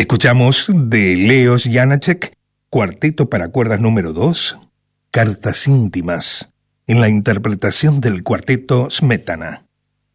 Escuchamos de Leos Janáček, Cuarteto para cuerdas número 2, Cartas íntimas, en la interpretación del Cuarteto Smetana.